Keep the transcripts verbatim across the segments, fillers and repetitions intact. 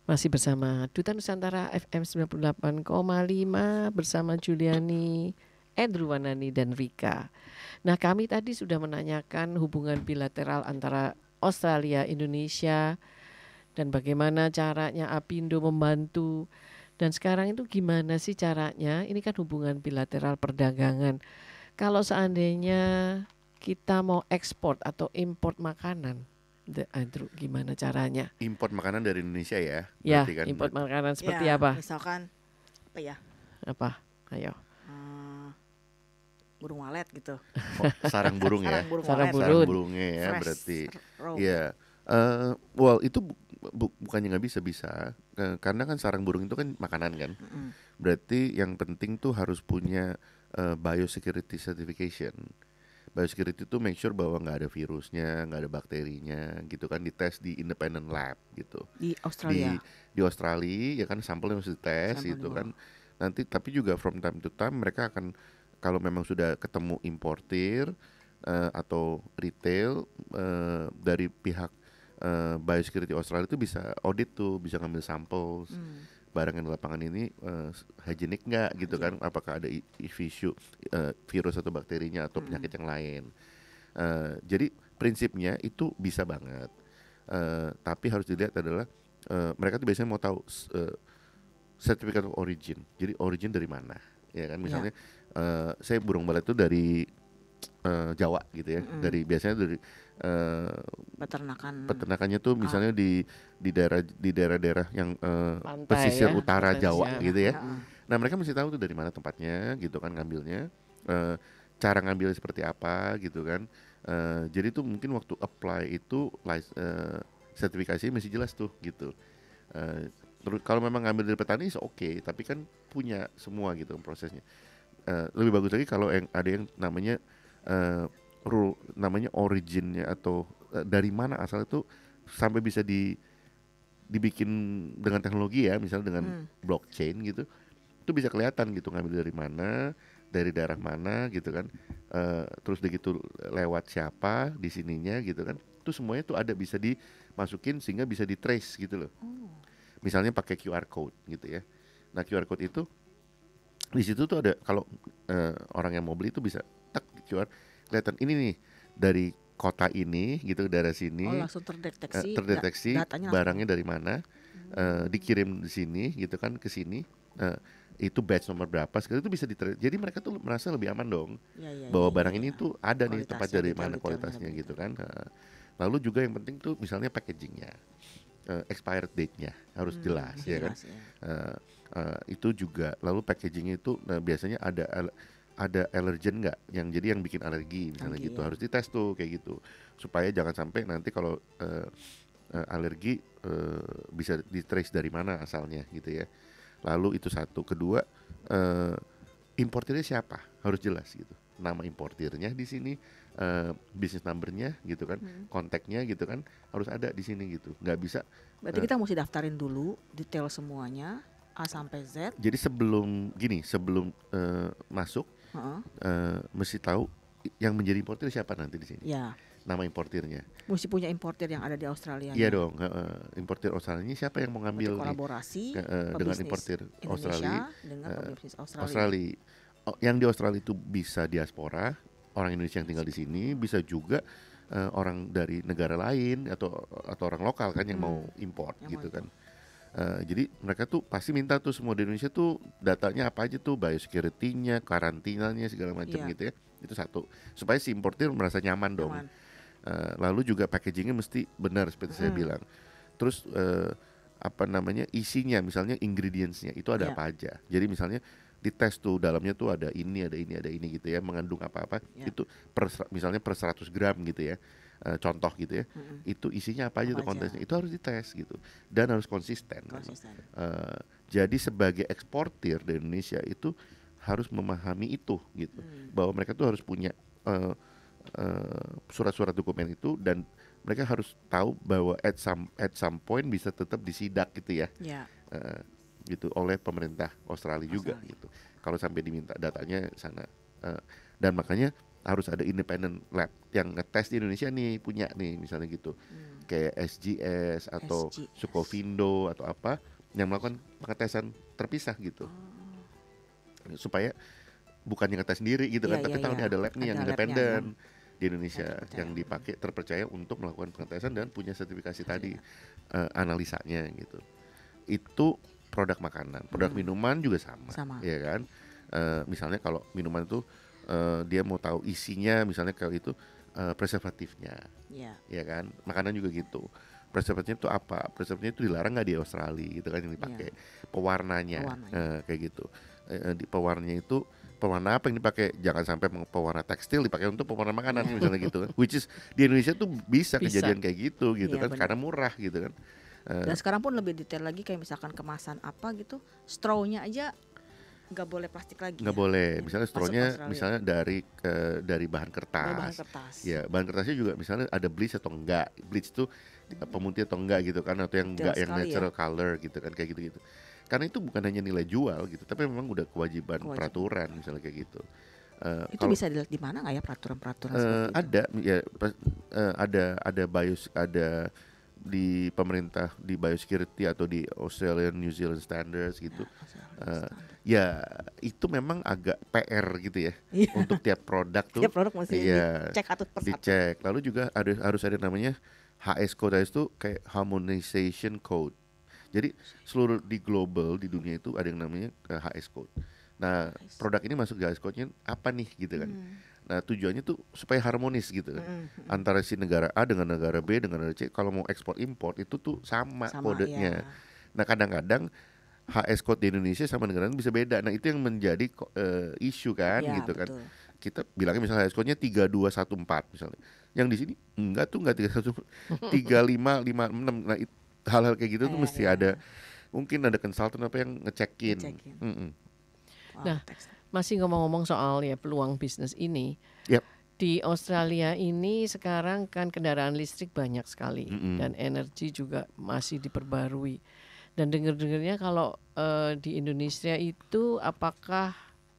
Masih bersama Duta Nusantara F M sembilan puluh delapan koma lima bersama Juliani, Andrew Wanani dan Rika. Nah, kami tadi sudah menanyakan hubungan bilateral antara Australia, Indonesia dan bagaimana caranya Apindo membantu. Dan sekarang itu gimana sih caranya? Ini kan hubungan bilateral perdagangan. Kalau seandainya kita mau ekspor atau import makanan, The Andrew, gimana caranya? Import makanan dari Indonesia ya, Ya, berarti kan. import berarti. makanan seperti ya, apa? Misalkan apa ya? Apa? Ayo. Hmm, burung walet gitu. Oh, sarang burung ya. Sarang burung Sarang walet. burung. Sarang burungnya ya, Fresh berarti. raw. Iya. Uh, well itu bu, bu, bukannya nggak bisa bisa, uh, karena kan sarang burung itu kan makanan kan. Mm-mm. Berarti yang penting tuh harus punya uh, biosecurity certification. Biosecurity itu make sure bahwa nggak ada virusnya, nggak ada bakterinya, gitu kan, dites di independent lab gitu. Di Australia. Di di Australia ya kan sampelnya harus dites Sampel gitu dulu. kan. Nanti tapi juga from time to time mereka akan kalau memang sudah ketemu importir uh, atau retail uh, dari pihak uh, biosecurity Australia itu bisa audit tuh, bisa ngambil sampel. Hmm. Barang yang di lapangan ini uh, hygenic nggak gitu kan, apakah ada i- isu uh, virus atau bakterinya atau penyakit yang lain. Uh, jadi prinsipnya itu bisa banget, uh, tapi harus dilihat adalah uh, mereka tuh biasanya mau tahu uh, certificate of origin. Jadi origin dari mana, ya kan? Misalnya uh, saya burung walet itu dari uh, Jawa gitu ya, Mm-mm. dari biasanya dari uh, Peternakan. peternakannya tuh misalnya di di daerah di daerah-daerah yang uh, Pantai pesisir ya, utara pesisir. Jawa gitu ya. Heeh. Nah mereka mesti tahu tuh dari mana tempatnya gitu kan ngambilnya, uh, cara ngambilnya seperti apa gitu kan. Uh, jadi tuh mungkin waktu apply itu lic- uh, sertifikasi mesti jelas tuh gitu. Uh, terus kalau memang ngambil dari petani oke, okay, tapi kan punya semua gitu prosesnya. Uh, lebih bagus lagi kalau yang ada yang namanya uh, rule, namanya originnya atau uh, dari mana asal itu sampai bisa di dibikin dengan teknologi ya, misalnya dengan Hmm. blockchain gitu, itu bisa kelihatan gitu ngambil dari mana, dari daerah mana gitu kan, uh, terus begitu lewat siapa di sininya gitu kan, itu semuanya tuh ada bisa dimasukin sehingga bisa di trace gitu loh. Oh. Misalnya pakai Q R code gitu ya. Nah Q R code itu di situ tuh ada kalau uh, orang yang mau beli itu bisa tak Q R kelihatan ini nih dari kota ini gitu, daerah sini. Oh, langsung terdeteksi. uh, terdeteksi da- datanya barangnya langsung. dari mana, uh, dikirim di sini gitu kan ke sini, uh, itu batch nomor berapa segala itu bisa diter. Jadi mereka tuh merasa lebih aman dong Ya, ya, bahwa ya, barang ya, ini ya. tuh ada nih tempat Kualitasnya dari detail, mana detail, kualitasnya benar-benar. gitu kan. Uh, lalu juga yang penting tuh misalnya packagingnya, uh, expired date-nya harus Hmm, jelas mesti ya kan. jelas, ya. Uh, uh, itu juga lalu packagingnya itu uh, biasanya ada al- ada allergen nggak yang jadi yang bikin alergi misalnya Alergi, gitu, ya. harus dites tuh kayak gitu supaya jangan sampai nanti kalau uh, uh, alergi uh, bisa di trace dari mana asalnya gitu ya. Lalu itu satu, kedua uh, importirnya siapa harus jelas gitu, nama importirnya di sini, uh, bisnis numbernya gitu kan, Hmm. kontaknya gitu kan harus ada di sini gitu, nggak bisa. Berarti uh, kita mesti daftarin dulu detail semuanya A sampai Z. Jadi sebelum gini, sebelum uh, masuk Heeh. uh, mesti tahu yang menjadi importir siapa nanti di sini, Ya, nama importirnya. mesti punya importir yang ada di Australia. Iya dong, uh, importir Australia ini siapa yang mau Berarti ngambil nih kolaborasi uh, dengan pebisnis importir Indonesia Australia. dengan uh, pebisnis Australia. Australia, oh, yang di Australia itu bisa diaspora, orang Indonesia yang tinggal di sini, bisa juga uh, orang dari negara lain atau atau orang lokal kan yang Hmm. mau import Yang gitu mau kan. Uh, jadi mereka tuh pasti minta tuh semua di Indonesia tuh datanya apa aja tuh, biosecurity-nya, karantinanya segala macam Iya. gitu ya. Itu satu, supaya si importir merasa nyaman dong. Nyaman. Uh, lalu juga packagingnya mesti benar seperti saya Mm. bilang. Terus uh, apa namanya isinya, misalnya ingredientsnya itu ada Ya. apa aja. Jadi misalnya dites tuh dalamnya tuh ada ini, ada ini, ada ini gitu ya, mengandung apa-apa. Ya. Itu per, ser- misalnya per seratus gram gitu ya. Uh, contoh gitu ya. Mm-mm. Itu isinya apa aja Apa tuh aja. kontesnya. Itu harus dites gitu. Dan harus konsisten. Konsisten. Uh, jadi sebagai eksportir di Indonesia itu harus memahami itu gitu, Hmm. bahwa mereka tuh harus punya uh, uh, surat-surat dokumen itu, dan mereka harus tahu bahwa at some at some point bisa tetap disidak gitu ya, Ya. uh, gitu oleh pemerintah Australia juga Australia. gitu. Kalau sampai diminta datanya sana, uh, dan makanya harus ada independent lab yang ngetes di Indonesia nih, punya nih misalnya gitu. Hmm. kayak S G S atau S G S. Sukovindo atau apa yang melakukan pengetesan terpisah gitu. Oh. Supaya bukannya ngetes sendiri gitu kan, Iya, tapi iya, tahu iya. nih ada lab nih Ada yang labnya independen yang- di Indonesia yang terpercaya. yang dipakai terpercaya untuk melakukan pengetesan dan punya sertifikasi tadi eh, analisanya gitu. Itu produk makanan, produk Hmm. minuman juga sama, Sama. ya kan? Eh, misalnya kalau minuman itu eh, dia mau tahu isinya, misalnya kalau itu eh, preservatifnya, Iya. ya kan? Makanan juga gitu. Preservatifnya itu apa? Preservatifnya itu dilarang nggak di Australia gitu kan yang dipakai. Pewarnanya, Pewarnanya. eh, kayak gitu. Eh, di pewarnanya itu pewarna apa yang dipakai? Jangan sampai meng- pewarna tekstil dipakai untuk pewarna makanan misalnya gitu. Which is di Indonesia tuh bisa, Bisa. kejadian kayak gitu gitu Iya, kan benar. karena murah gitu kan. Eh, Dan sekarang pun lebih detail lagi kayak misalkan kemasan apa gitu, straw-nya aja nggak boleh plastik lagi. nggak ya? boleh. Ya, Misalnya masuk straw-nya Australia. misalnya dari eh, dari bahan kertas. Dari bahan kertas. Ya, bahan kertasnya juga misalnya ada bleach atau enggak. Bleach itu pemutih atau enggak gitu kan, atau yang Detail enggak yang sekali ya. natural color gitu kan, kayak gitu-gitu. Karena itu bukan hanya nilai jual gitu, tapi memang udah kewajiban, Kewajiban. peraturan misalnya kayak gitu. Eh, Itu kalau- bisa dilihat di mana nggak ya peraturan-peraturan Eh, seperti itu? ada ya pas- eh, ada ada bios ada di pemerintah di biosecurity atau di Australian New Zealand Standards gitu. Eh, ya itu memang agak P R gitu ya Iya. untuk tiap produk tuh Tiap produk mesti iya, dicek satu per satu. dicek. Lalu juga ada harus ada namanya H S code. H S itu kayak harmonization code. Jadi seluruh di global di dunia itu ada yang namanya eh, H S code. Nah, Nice. produk ini masuk di H S code-nya apa nih gitu kan. Hmm. Nah, tujuannya tuh supaya harmonis gitu kan. Mm, mm, Antara si negara A dengan negara B dengan negara C, kalau mau ekspor impor itu tuh sama, sama, kodenya. ya. Nah, kadang-kadang H S code di Indonesia sama negara lain bisa beda. Nah, itu yang menjadi ko- eh, isu kan Ya, gitu kan. betul. Kita bilangnya misalnya H S code-nya tiga dua satu empat misalnya. Yang di sini enggak tuh enggak tiga satu tiga lima lima enam. Nah, it- hal-hal kayak gitu tuh Iya, mesti iya. ada, mungkin ada konsultan apa yang ngecekin. Ngecekin. Mm-mm. Wow, Nah, teks- Masih ngomong-ngomong soal ya peluang bisnis ini. Yap. Di Australia ini sekarang kan kendaraan listrik banyak sekali Mm-mm. dan energi juga masih diperbarui. Dan dengar-dengarnya kalau eh, di Indonesia itu apakah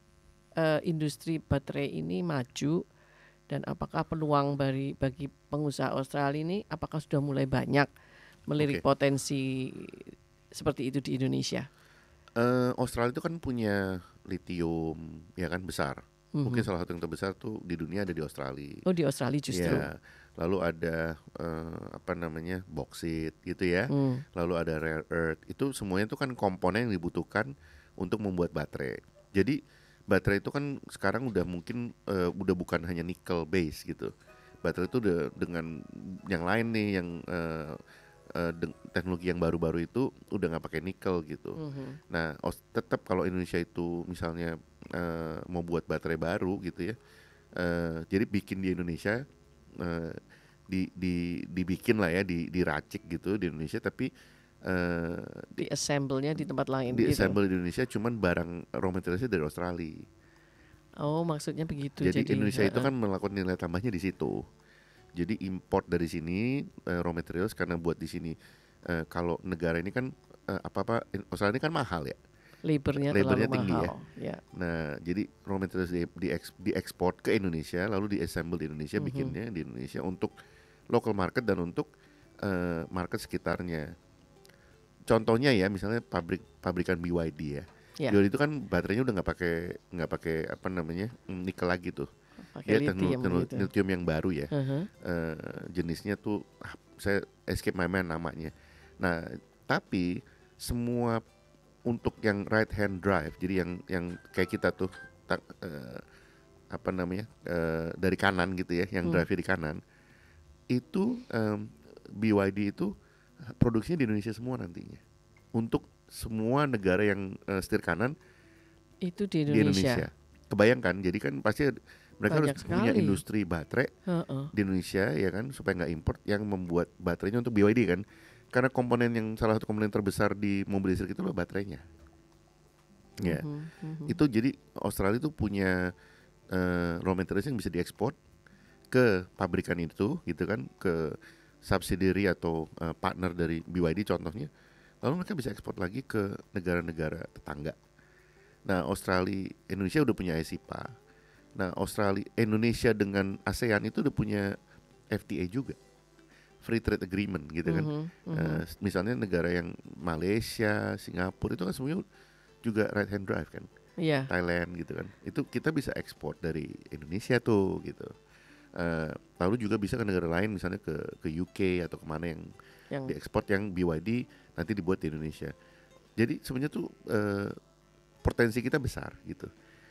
eh, industri baterai ini maju dan apakah peluang bagi bagi pengusaha Australia ini apakah sudah mulai banyak melirik Oke. potensi seperti itu di Indonesia? Eh, Australia itu kan punya litium ya kan besar. Mungkin salah satu yang terbesar tuh di dunia ada di Australia. Oh, di Australia justru. Ya, lalu ada eh, apa namanya boksit gitu ya. Hmm. Lalu ada rare earth. Itu semuanya itu kan komponen yang dibutuhkan untuk membuat baterai. Jadi baterai itu kan sekarang udah mungkin eh, udah bukan hanya nickel base gitu. Baterai itu udah dengan yang lain nih yang eh, eh, deng- teknologi yang baru-baru itu udah nggak pakai nikel gitu. Mhm. Nah, os- tetap kalau Indonesia itu misalnya eh, mau buat baterai baru gitu ya, eh, jadi bikin di Indonesia, eh, di, di dibikin lah ya, di diracik gitu di Indonesia, tapi eh, Di assemble-nya di tempat lain di gitu. assemble di Indonesia, cuman barang raw materialnya dari Australia. Oh, maksudnya begitu. Jadi, Indonesia itu heeh. kan melakukan nilai tambahnya di situ. Jadi import dari sini eh, raw materials karena buat di sini, eh, kalau negara ini kan eh, apa-apa Australia ini kan mahal ya. labornya labornya terlalu tinggi ya. mahal. Ya. Nah, jadi raw materials di, di diekspor ke Indonesia, lalu diassemble di Indonesia, Mhm. bikinnya di Indonesia untuk local market dan untuk eh, market sekitarnya. Contohnya ya, misalnya pabrik pabrikan B Y D ya. Ya. B Y D itu kan baterainya udah nggak pakai nggak pakai apa namanya mm, nikel lagi tuh. Pakai Dia teknologi lithium teknologi- gitu. lithium yang baru ya. Uh-huh. Eh, jenisnya tuh ah, saya escape my mind namanya. Nah, tapi semua untuk yang right hand drive, jadi yang yang kayak kita tuh tak, eh, apa namanya eh, dari kanan gitu ya, yang Hmm. drive di kanan, itu em, B Y D itu produksinya di Indonesia semua nantinya. Untuk semua negara yang eh, setir kanan Itu di di Indonesia. Indonesia. Kebayangkan, jadi kan pasti mereka Banyak harus punya sekali. industri baterai Heeh. di Indonesia ya kan, supaya nggak import, yang membuat baterainya untuk B Y D kan, karena komponen yang salah satu komponen terbesar di mobil listrik itu adalah baterainya ya. Mhm, mhm. Itu jadi Australia itu punya eh, raw materials yang bisa diekspor ke pabrikan itu gitu kan, ke subsidiary atau eh, partner dari B Y D contohnya, lalu mereka bisa ekspor lagi ke negara-negara tetangga. Nah, Australia, Indonesia udah punya I S I P A. Nah, Australia, Indonesia dengan ASEAN itu udah punya F T A juga, free trade agreement gitu kan. Mhm, mhm. Eh, misalnya negara yang Malaysia, Singapura itu kan semuanya juga right hand drive kan. Iya. Thailand gitu kan. Itu kita bisa ekspor dari Indonesia tuh gitu. Eh, lalu juga bisa ke negara lain misalnya ke ke U K atau kemana yang Yang diekspor yang B Y D nanti dibuat di Indonesia. Jadi sebenarnya tuh eh, potensi kita besar gitu.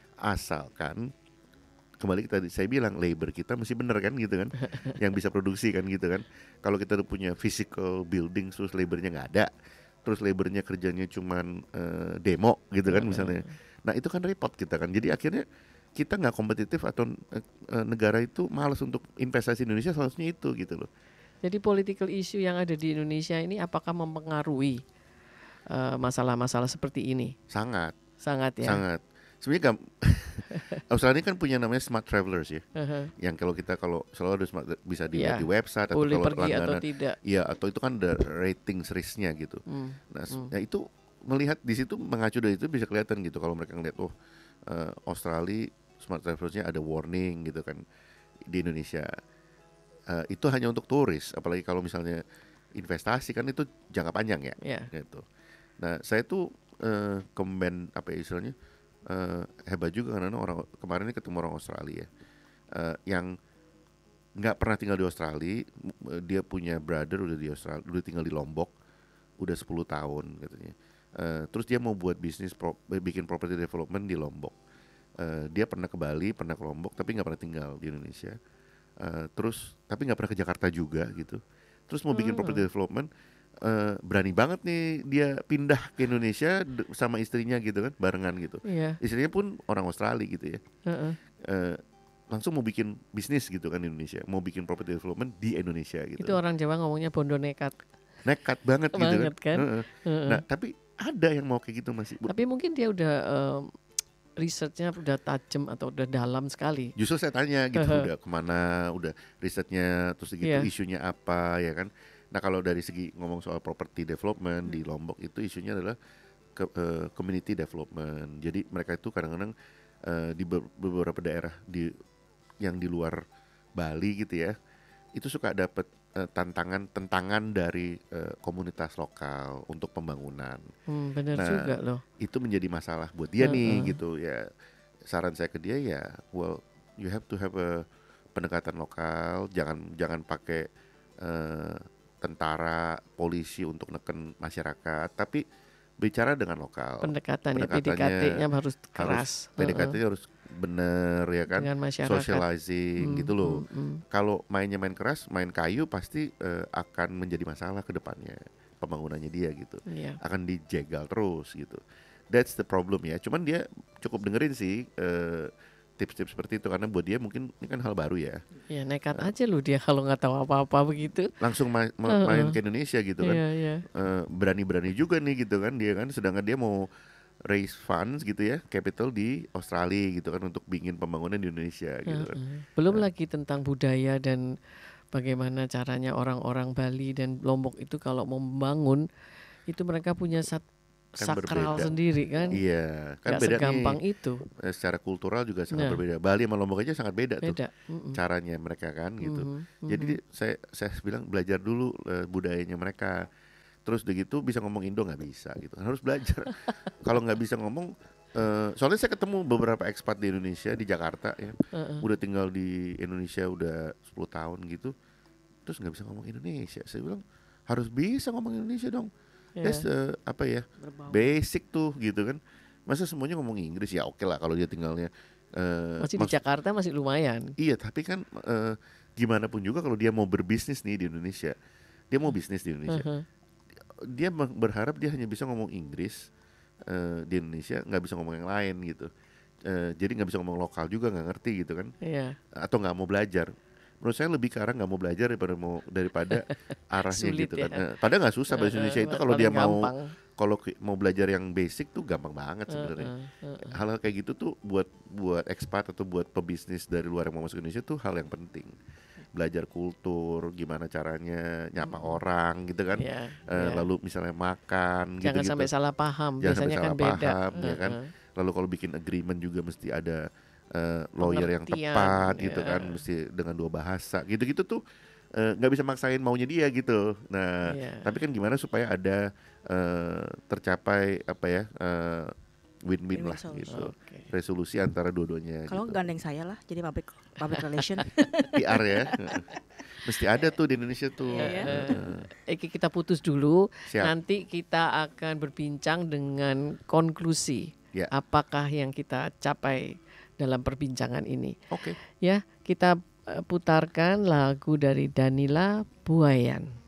Asalkan kembali tadi saya bilang labor kita mesti bener kan gitu kan, yang bisa produksi kan gitu kan. Kalau kita udah punya physical building terus labornya nggak ada, terus labornya kerjanya cuman eh, demo gitu kan misalnya. Nah itu kan repot kita kan. Jadi akhirnya kita nggak kompetitif atau eh, eh, negara itu malas untuk investasi di Indonesia seharusnya itu gitu loh. Jadi political issue yang ada di Indonesia ini apakah mempengaruhi eh, masalah-masalah seperti ini? Sangat, Sangat ya. sangat. Sebenarnya gam- Australia kan punya namanya smart travelers ya. Uh-huh. Yang kalau kita kalau selalu ada smart, bisa dilihat Iya. di website atau Boleh kalau pergi atau langganan. tidak. Iya, atau itu kan ada rating seriesnya gitu. Hmm. Nah, s- Hmm. ya itu melihat di situ mengacu dari itu bisa kelihatan gitu kalau mereka ngeliat oh eh, Australia smart travelersnya ada warning gitu kan di Indonesia. Eh, itu hanya untuk turis, apalagi kalau misalnya investasi kan itu jangka panjang ya. Ya. Gitu. Nah, saya tuh eh, commend apa ya istilahnya eh, hebat juga karena orang kemarin ini ketemu orang Australia eh, yang nggak pernah tinggal di Australia, m- dia punya brother udah di Australia, udah tinggal di Lombok, udah sepuluh tahun katanya. Eh, terus dia mau buat bisnis pro, eh, bikin property development di Lombok. Eh, dia pernah ke Bali, pernah ke Lombok, tapi nggak pernah tinggal di Indonesia. Eh, terus tapi nggak pernah ke Jakarta juga gitu. Terus mau bikin Hmm. property development, eh, berani banget nih dia pindah ke Indonesia de- sama istrinya gitu kan, barengan gitu. Iya. Istrinya pun orang Australia gitu ya. Uh-uh. Eh, langsung mau bikin bisnis gitu kan di Indonesia, mau bikin property development di Indonesia gitu. Itu orang Jawa ngomongnya bondo nekat. Nekat banget gitu Banget kan? Heeh. Uh-uh. Nah tapi ada yang mau kayak gitu masih. Tapi mungkin dia udah em, researchnya udah tajam atau udah dalam sekali. Justru saya tanya gitu udah kemana, udah risetnya, terus gitu Iya. isunya apa ya kan. Nah kalau dari segi ngomong soal property development di Lombok itu isunya adalah ke, eh, community development. Jadi mereka itu kadang-kadang eh, di be- beberapa daerah di yang di luar Bali gitu ya, itu suka dapat eh, tantangan tentangan dari eh, komunitas lokal untuk pembangunan. Hmm, benar Nah, juga loh. Itu menjadi masalah buat dia nih Heeh. gitu ya. Saran saya ke dia ya, well you have to have a pendekatan lokal, jangan jangan pakai eh, tentara, polisi untuk neken masyarakat, tapi bicara dengan lokal. Pendekatannya, pendekatannya P D K T-nya harus Harus keras. P D K T-nya harus bener ya kan, Dengan masyarakat. socializing Hmm, gitu loh. hmm, hmm. Kalau mainnya main keras, main kayu pasti eh, akan menjadi masalah ke depannya pembangunannya dia gitu. Iya. Akan dijegal terus gitu. That's the problem ya. Cuman dia cukup dengerin sih eh, tips-tips seperti itu karena buat dia mungkin ini kan hal baru ya. Ya nekat aja loh dia kalau nggak tahu apa-apa begitu. Langsung ma- ma- Heeh. main ke Indonesia gitu kan. Iya, iya. Eh, berani-berani juga nih gitu kan dia kan. Sedangkan dia mau raise funds gitu ya, capital di Australia gitu kan untuk bikin pembangunan di Indonesia gitu kan. Heeh. Belum lagi tentang budaya dan bagaimana caranya orang-orang Bali dan Lombok itu kalau mau membangun itu mereka punya sat Kan sakral berbeda. sendiri kan. Iya, kan Nggak beda segampang nih. itu. Eh, secara kultural juga sangat Nah. berbeda. Bali sama Lombok aja sangat beda, tuh Beda. Mm-mm. caranya mereka kan gitu. Mhm, Jadi mhm. di- saya saya bilang belajar dulu eh, budayanya mereka. Terus udah gitu bisa ngomong Indo nggak bisa gitu. Harus belajar. Kalau nggak bisa ngomong, eh, soalnya saya ketemu beberapa ekspat di Indonesia di Jakarta ya, Heeh. udah tinggal di Indonesia udah sepuluh tahun gitu, terus nggak bisa ngomong Indonesia. Saya bilang harus bisa ngomong Indonesia dong. Ya, That's eh, apa ya? berbaur. Basic tuh gitu kan. Masa semuanya ngomong Inggris ya oke lah kalau dia tinggalnya eh, Masih di maks- Jakarta masih lumayan. iya tapi kan eh, gimana pun juga kalau dia mau berbisnis nih di Indonesia, dia mau bisnis di Indonesia, Heeh. dia meng- berharap dia hanya bisa ngomong Inggris eh, di Indonesia, nggak bisa ngomong yang lain gitu. Eh, jadi nggak bisa ngomong lokal juga, nggak ngerti gitu kan, Iya. atau nggak mau belajar. Menurut saya lebih ke arah nggak mau belajar daripada mau daripada arahnya Sulit gitu ya. kan. Eh, padahal nggak susah bahasa Indonesia itu kalau dia Paling mau gampang. kalau ki- mau belajar yang basic tuh gampang banget sebenarnya. Heeh, heeh. Hal-hal kayak gitu tuh buat buat ekspat atau buat pebisnis dari luar yang mau masuk Indonesia tuh hal yang penting. Belajar kultur, gimana caranya nyapa orang gitu kan. Iya, Eh, iya. Lalu misalnya makan Jangan gitu-gitu. sampai salah paham. Jangan sampai Biasanya kan salah beda. paham, ya kan. Heeh. Lalu kalau bikin agreement juga mesti ada eh, lawyer yang Pengertian, tepat gitu ya. kan, mesti dengan dua bahasa. Gitu-gitu tuh eh, nggak bisa maksain maunya dia gitu. Nah, Iya. tapi kan gimana supaya ada eh, tercapai apa ya eh, win-win Win-win lah solution. gitu, Oke. resolusi antara dua-duanya. Kalau gitu. gandeng saya lah jadi public public relation. P R ya, mesti ada tuh di Indonesia tuh. Iya, ya. Heeh. Eki, kita putus dulu. Siap. Nanti kita akan berbincang dengan konklusi. Ya. Apakah yang kita capai dalam perbincangan ini? Oke. Ya, kita eh, putarkan lagu dari Danila Buayan.